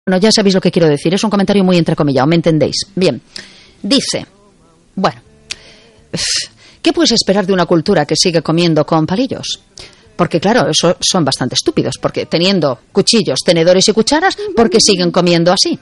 Bueno, ya sabéis lo que quiero decir, es un comentario muy entrecomillado, ¿me entendéis? Bien, dice, bueno, ¿qué puedes esperar de una cultura que sigue comiendo con palillos? Porque claro, eso son bastante estúpidos, porque teniendo cuchillos, tenedores y cucharas, ¿por qué siguen comiendo así?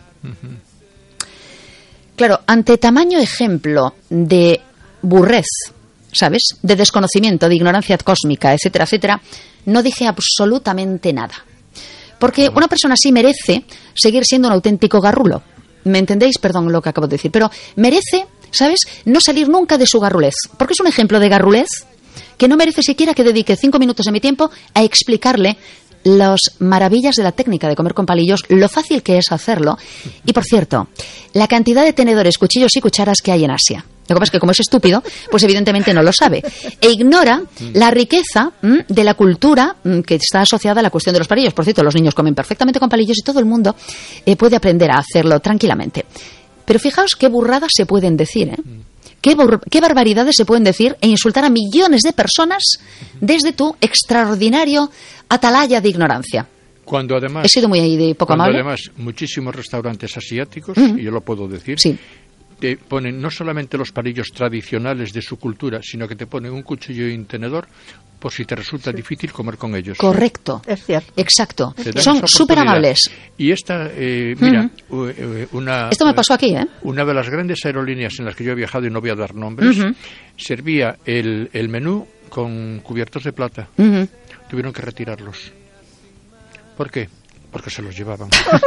Claro, ante tamaño ejemplo de burrez, ¿sabes?, de desconocimiento, de ignorancia cósmica, etcétera, etcétera, no dije absolutamente nada. Porque una persona así merece seguir siendo un auténtico garrulo. ¿Me entendéis? Perdón lo que acabo de decir. Pero merece, ¿sabes?, no salir nunca de su garrulez. Porque es un ejemplo de garrulez que no merece siquiera que dedique 5 minutos de mi tiempo a explicarle las maravillas de la técnica de comer con palillos, lo fácil que es hacerlo. Y, por cierto, la cantidad de tenedores, cuchillos y cucharas que hay en Asia. Lo que pasa es que como es estúpido, pues evidentemente no lo sabe. E ignora la riqueza de la cultura que está asociada a la cuestión de los palillos. Por cierto, los niños comen perfectamente con palillos y todo el mundo puede aprender a hacerlo tranquilamente. Pero fijaos qué burradas se pueden decir, ¿eh? Qué barbaridades se pueden decir e insultar a millones de personas desde tu extraordinario atalaya de ignorancia. Cuando además, he sido muy poco amable. Además, muchísimos restaurantes asiáticos, y yo lo puedo decir, sí, te ponen no solamente los palillos tradicionales de su cultura, sino que te ponen un cuchillo y un tenedor por si te resulta difícil comer con ellos. Correcto. Es cierto. Exacto. Son súper amables. Y esta, mira, esto me pasó aquí, ¿eh? Una de las grandes aerolíneas en las que yo he viajado, y no voy a dar nombres, servía el menú con cubiertos de plata. Tuvieron que retirarlos. ¿Por qué? Porque se los llevaban.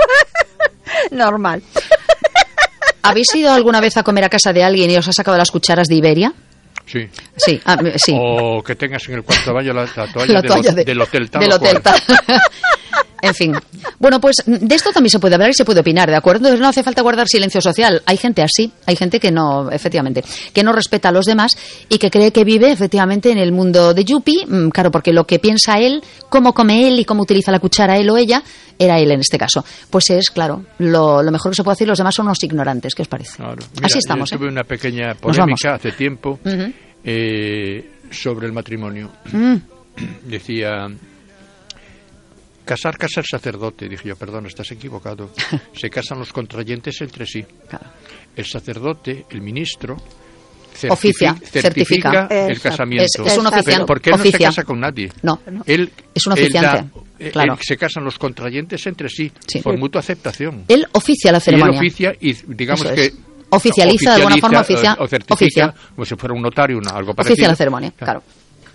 Normal. ¿Habéis ido alguna vez a comer a casa de alguien y os ha sacado las cucharas de Iberia? Sí. Sí, sí. O que tengas en el cuarto de baño la toalla del Hotel Tal. Del Hotel Tal. En fin. Bueno, pues de esto también se puede hablar y se puede opinar, ¿de acuerdo? Entonces no hace falta guardar silencio social. Hay gente así, hay gente que no, efectivamente, que no respeta a los demás y que cree que vive efectivamente en el mundo de Yuppie, claro, porque lo que piensa él, cómo come él y cómo utiliza la cuchara él o ella, era él en este caso. Pues es, claro, lo mejor que se puede decir, los demás son unos ignorantes, ¿qué os parece? Claro. Mira, así estamos. Yo tuve una pequeña polémica hace tiempo sobre el matrimonio. Decía... Casar el sacerdote. Dije yo, perdón, estás equivocado. Se casan los contrayentes entre sí. Claro. El sacerdote, el ministro, certifica el casamiento. Es un oficiante. Porque él no se casa con nadie. No, él es un oficiante. Claro. Se casan los contrayentes entre sí, por mutua aceptación. Él oficia la ceremonia. Y él oficia y digamos que... Oficializa, de alguna forma, o certifica, como si fuera un notario, algo parecido. Oficia la ceremonia, claro.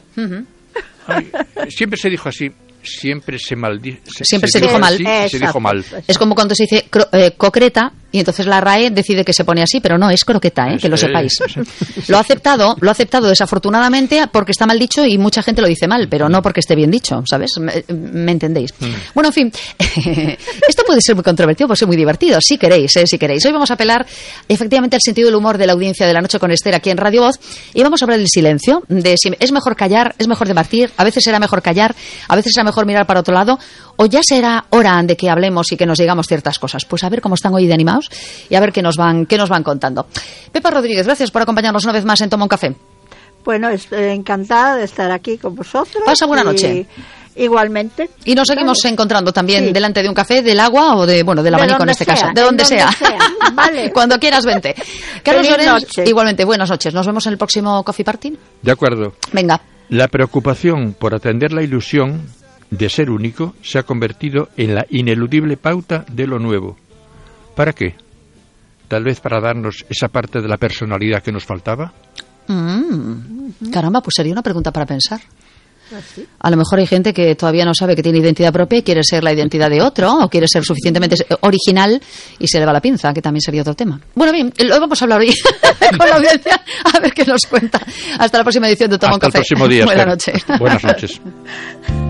Ay, siempre se dijo así. Siempre se dijo mal. Se dijo mal. Es como cuando se dice concreta y entonces la RAE decide que se pone así, pero no, es croqueta, que lo sepáis. Lo ha aceptado desafortunadamente porque está mal dicho y mucha gente lo dice mal, pero no porque esté bien dicho, ¿sabes? ¿Me entendéis? Bueno, en fin, esto puede ser muy controvertido, puede ser muy divertido, si queréis. Hoy vamos a apelar efectivamente al sentido del humor de la audiencia de La Noche con Esther aquí en Radio Voz y vamos a hablar del silencio, de si es mejor callar, es mejor debatir, a veces será mejor callar, a veces será mejor mirar para otro lado, o ya será hora de que hablemos y que nos digamos ciertas cosas. Pues a ver cómo están hoy de animados y a ver qué nos van contando. Pepa Rodríguez, gracias por acompañarnos una vez más en Toma un Café. Bueno, estoy encantada de estar aquí con vosotros. Pasa buena noche. Igualmente. Y nos seguimos encontrando también delante de un café, del agua o del abanico en este caso. De donde sea. Vale. Cuando quieras, vente. Carlos Llorens, igualmente, buenas noches. Nos vemos en el próximo Coffee Party. De acuerdo. Venga. La preocupación por atender la ilusión de ser único se ha convertido en la ineludible pauta de lo nuevo. ¿Para qué? Tal vez para darnos esa parte de la personalidad que nos faltaba. Caramba, pues sería una pregunta para pensar. A lo mejor hay gente que todavía no sabe que tiene identidad propia y quiere ser la identidad de otro, o quiere ser suficientemente original y se le va la pinza, que también sería otro tema. Bueno, bien, lo vamos a hablar hoy con la audiencia, a ver qué nos cuenta. Hasta la próxima edición de Toma un Café. Hasta el próximo día. Buenas noches. Buenas noches.